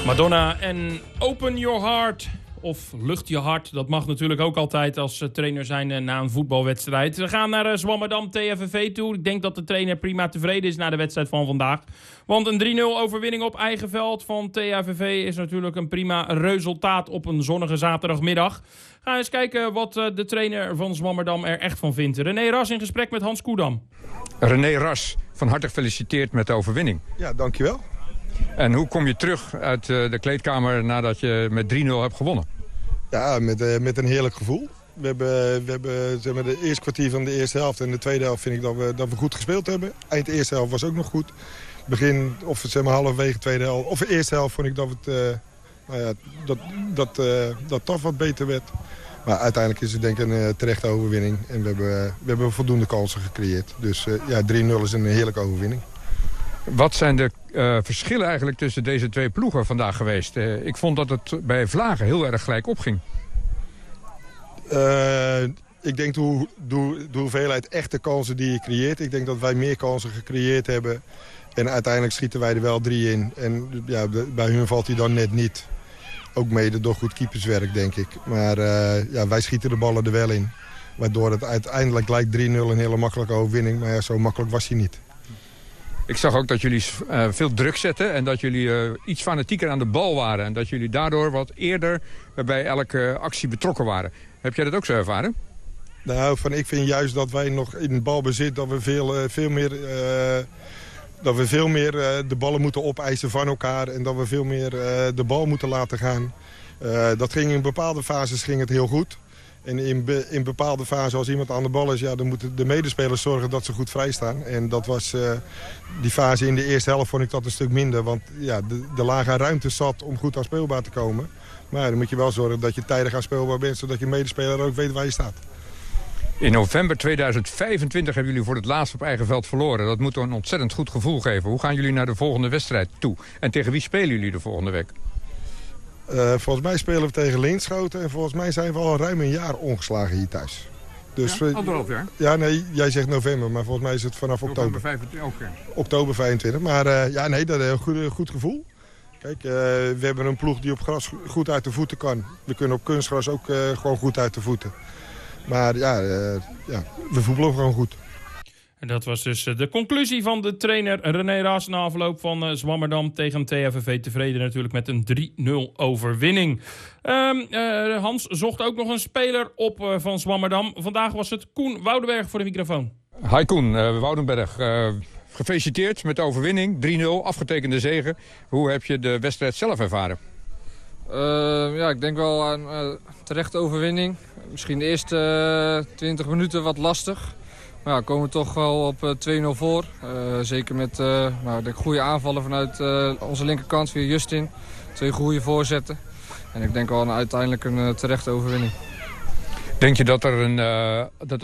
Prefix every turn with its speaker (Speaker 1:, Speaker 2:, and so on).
Speaker 1: Madonna en Open Your Heart. Of lucht je hart. Dat mag natuurlijk ook altijd als trainer zijn na een voetbalwedstrijd. We gaan naar Zwammerdam TFVV toe. Ik denk dat de trainer prima tevreden is na de wedstrijd van vandaag. Want een 3-0 overwinning op eigen veld van TFVV is natuurlijk een prima resultaat op een zonnige zaterdagmiddag. Ga eens kijken wat de trainer van Zwammerdam er echt van vindt. René Ras in gesprek met Hans Koedam.
Speaker 2: René Ras, van harte gefeliciteerd met de overwinning.
Speaker 3: Ja, dankjewel.
Speaker 2: En hoe kom je terug uit de kleedkamer nadat je met 3-0 hebt gewonnen?
Speaker 3: Ja, met een heerlijk gevoel. We hebben zeg maar, de eerste kwartier van de eerste helft en de tweede helft vind ik dat we goed gespeeld hebben. Eind de eerste helft was ook nog goed. Begin, of zeg maar halverwege tweede helft, of de eerste helft vond ik dat het toch wat beter werd. Maar uiteindelijk is het denk ik een terechte overwinning. En we hebben voldoende kansen gecreëerd. Dus 3-0 is een heerlijke overwinning.
Speaker 2: Wat zijn de verschillen eigenlijk tussen deze twee ploegen vandaag geweest? Ik vond dat het bij Vlagen heel erg gelijk opging.
Speaker 3: Ik denk de hoeveelheid echte kansen die je creëert. Ik denk dat wij meer kansen gecreëerd hebben. En uiteindelijk schieten wij er wel 3 in. En ja, bij hun valt hij dan net niet. Ook mede door goed keeperswerk, denk ik. Maar wij schieten de ballen er wel in. Waardoor het uiteindelijk lijkt 3-0 een hele makkelijke overwinning. Maar ja, zo makkelijk was hij niet.
Speaker 2: Ik zag ook dat jullie veel druk zetten en dat jullie iets fanatieker aan de bal waren. En dat jullie daardoor wat eerder bij elke actie betrokken waren. Heb jij dat ook zo ervaren?
Speaker 3: Nou, ik vind juist dat wij nog in het balbezit dat we veel meer de ballen moeten opeisen van elkaar. En dat we veel meer de bal moeten laten gaan. Dat ging in bepaalde fases ging het heel goed. En in bepaalde fases, als iemand aan de bal is, dan moeten de medespelers zorgen dat ze goed vrij staan. En dat was die fase in de eerste helft vond ik dat een stuk minder. Want ja, de lage ruimte zat om goed aan speelbaar te komen. Maar dan moet je wel zorgen dat je tijdig aan speelbaar bent, zodat je medespeler ook weet waar je staat.
Speaker 2: In november 2025 hebben jullie voor het laatst op eigen veld verloren. Dat moet een ontzettend goed gevoel geven. Hoe gaan jullie naar de volgende wedstrijd toe? En tegen wie spelen jullie de volgende week?
Speaker 3: Volgens mij spelen we tegen Linschoten. En volgens mij zijn we al ruim een jaar ongeslagen hier thuis. Dus,
Speaker 2: ja, 1,5 jaar?
Speaker 3: Ja, nee, jij zegt november. Maar volgens mij is het vanaf oktober.
Speaker 2: 25, okay.
Speaker 3: Oktober 25. Maar dat is een goed gevoel. Kijk, we hebben een ploeg die op gras goed uit de voeten kan. We kunnen op kunstgras ook gewoon goed uit de voeten. Maar we voetballen gewoon goed.
Speaker 1: En dat was dus de conclusie van de trainer René Ras na afloop van Zwammerdam tegen TFVV. Tevreden natuurlijk met een 3-0 overwinning. Hans zocht ook nog een speler op van Zwammerdam. Vandaag was het Koen Woudenberg voor de microfoon.
Speaker 2: Hi Koen, Woudenberg. Gefeliciteerd met de overwinning. 3-0, afgetekende zege. Hoe heb je de wedstrijd zelf ervaren?
Speaker 4: Ik denk wel aan terechte overwinning. Misschien de eerste 20 minuten wat lastig. Maar ja, komen we toch wel op 2-0 voor. Zeker met de goede aanvallen vanuit onze linkerkant via Justin. 2 goede voorzetten. En ik denk wel uiteindelijk een terechte overwinning.
Speaker 2: Denk je dat